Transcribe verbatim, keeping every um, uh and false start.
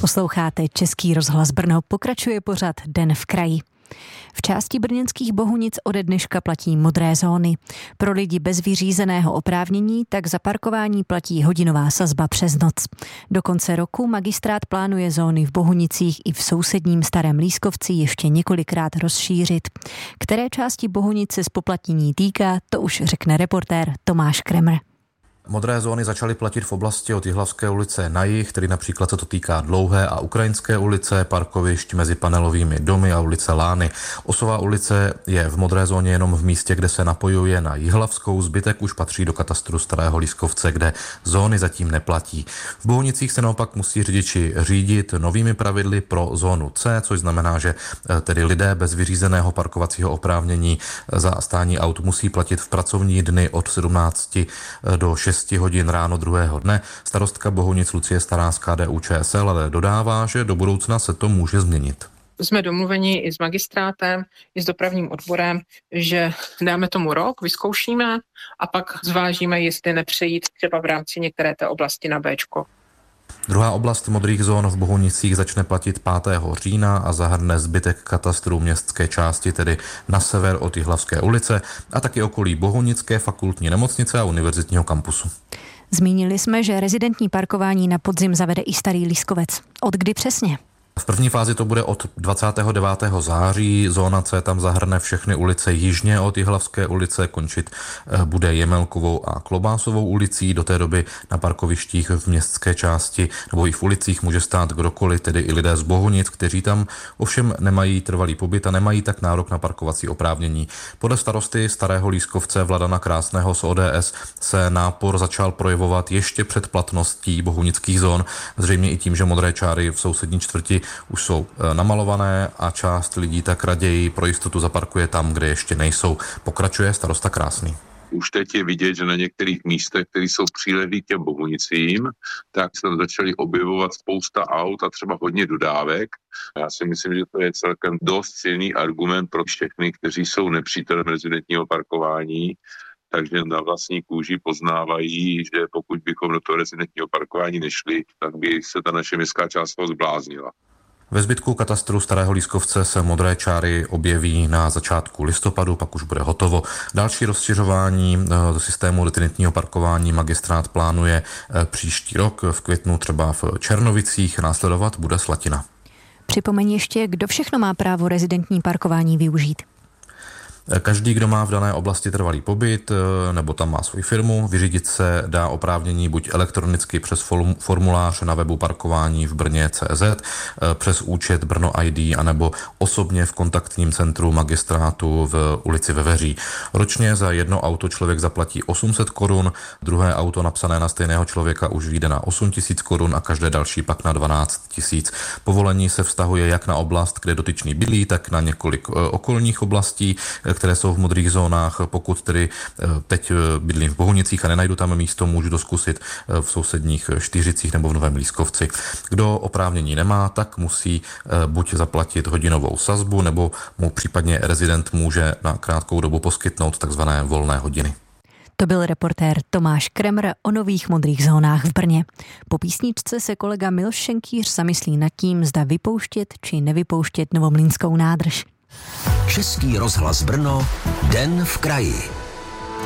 Posloucháte Český rozhlas Brno, pokračuje pořad Den v kraji. V části brněnských Bohunic ode dneška platí modré zóny. Pro lidi bez vyřízeného oprávnění tak za parkování platí hodinová sazba přes noc. Do konce roku magistrát plánuje zóny v Bohunicích i v sousedním Starém Lískovci ještě několikrát rozšířit. Které části Bohunic se zpoplatnění týká, to už řekne reportér Tomáš Kremr. Modré zóny začaly platit v oblasti od Jihlavské ulice na jih, tedy například se to týká Dlouhé a Ukrajinské ulice, parkovišť mezi panelovými domy a ulice Lány. Osová ulice je v modré zóně jenom v místě, kde se napojuje na Jihlavskou, zbytek už patří do katastru Starého Lískovce, kde zóny zatím neplatí. V Bohunicích se naopak musí řidiči řídit novými pravidly pro zónu C, což znamená, že tedy lidé bez vyřízeného parkovacího oprávnění za stání aut musí platit v pracovní dny od sedmnácti do šesti hodin ráno druhého dne. Starostka Bohunic Lucie Stará z K D U Č S L ale dodává, že do budoucna se to může změnit. Jsme domluveni i s magistrátem, i s dopravním odborem, že dáme tomu rok, vyzkoušíme a pak zvážíme, jestli nepřejít třeba v rámci některé té oblasti na Bčko. Druhá oblast modrých zón v Bohunicích začne platit pátého října a zahrne zbytek katastru městské části, tedy na sever od Jihlavské ulice a taky okolí Bohunické fakultní nemocnice a univerzitního kampusu. Zmínili jsme, že rezidentní parkování na podzim zavede i Starý Lískovec. Od kdy přesně? V první fázi to bude od dvacátého devátého září. Zóna C tam zahrne všechny ulice jižně od Jihlavské ulice, končit bude Jemelkovou a Klobásovou ulicí. Do té doby na parkovištích v městské části nebo i v ulicích může stát kdokoliv, tedy i lidé z Bohunic, kteří tam ovšem nemají trvalý pobyt a nemají tak nárok na parkovací oprávnění. Podle starosty Starého Lískovce Vladana Krásného z O D S se nápor začal projevovat ještě před platností bohunických zón, zřejmě i tím, že modré čáry v sousední čtvrti už jsou namalované a část lidí tak raději pro jistotu zaparkuje tam, kde ještě nejsou. Pokračuje starosta Krásný. Už teď je vidět, že na některých místech, které jsou přilehlí k těm Bohunicím, tak se tam začaly objevovat spousta aut a třeba hodně dodávek. Já si myslím, že to je celkem dost silný argument pro všechny, kteří jsou nepřítelem rezidentního parkování. Takže na vlastní kůži poznávají, že pokud bychom do toho rezidentního parkování nešli, tak by se ta naše městská část zbláznila. Ve zbytku katastru Starého Lískovce se modré čáry objeví na začátku listopadu, pak už bude hotovo. Další rozšiřování do systému rezidentního parkování magistrát plánuje příští rok, v květnu třeba v Černovicích, následovat bude Slatina. Připomeň ještě, kdo všechno má právo rezidentní parkování využít. Každý, kdo má v dané oblasti trvalý pobyt nebo tam má svoji firmu, vyřídit se dá oprávnění buď elektronicky přes formulář na webu parkování v Brně tečka cé zet, přes účet Brno I D anebo osobně v kontaktním centru magistrátu v ulici Veveří. Ročně za jedno auto člověk zaplatí osm set korun, druhé auto napsané na stejného člověka už vyjde na osm tisíc korun a každé další pak na dvanáct tisíc. Povolení se vztahuje jak na oblast, kde dotyčný bydlí, tak na několik okolních oblastí, které jsou v modrých zónách. Pokud tedy teď bydlím v Bohunicích a nenajdu tam místo, můžu to zkusit v sousedních Štýřicích nebo v Novém Lískovci. Kdo oprávnění nemá, tak musí buď zaplatit hodinovou sazbu, nebo mu případně rezident může na krátkou dobu poskytnout takzvané volné hodiny. To byl reportér Tomáš Kremr o nových modrých zónách v Brně. Po písničce se kolega Miloš Šenkýř zamyslí nad tím, zda vypouštět či nevypouštět Novomlýnskou nádrž. Český rozhlas Brno, Den v kraji.